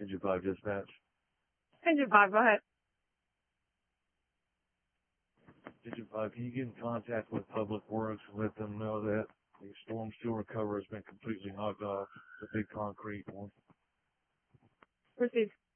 Engine 5 dispatch. Engine 5, go ahead. Engine 5, can you get in contact with Public Works and let them know that the storm sewer cover has been completely knocked off, the big concrete one? Proceed.